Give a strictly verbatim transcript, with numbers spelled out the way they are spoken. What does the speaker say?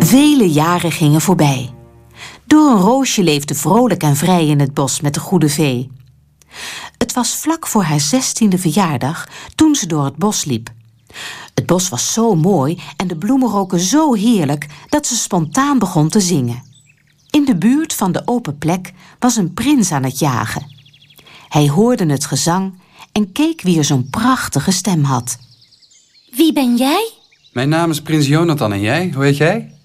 Vele jaren gingen voorbij. Door een roosje leefde vrolijk en vrij in het bos met de goede vee. Het was vlak voor haar zestiende verjaardag toen ze door het bos liep. Het bos was zo mooi en de bloemen roken zo heerlijk dat ze spontaan begon te zingen. In de buurt van de open plek was een prins aan het jagen. Hij hoorde het gezang en keek wie er zo'n prachtige stem had. Wie ben jij? Mijn naam is prins Jonathan en jij? Hoe heet jij?